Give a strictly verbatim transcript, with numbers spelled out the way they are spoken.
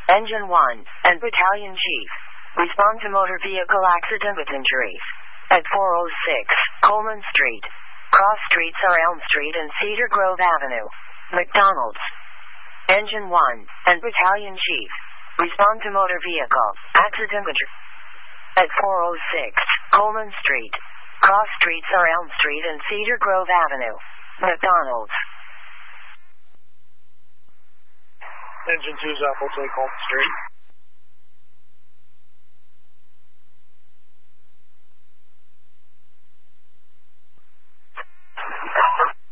Engine one, and Battalion Chief. Respond to motor vehicle accident with injuries. At four oh six, Coleman Street. Cross streets are Elm Street and Cedar Grove Avenue. McDonald's. Engine one, and Battalion Chief. Respond to motor vehicle accident with injuries. At four oh six, Coleman Street. Cross streets are Elm Street and Cedar Grove Avenue. McDonald's. Engine two's up, we'll take Coleman Street.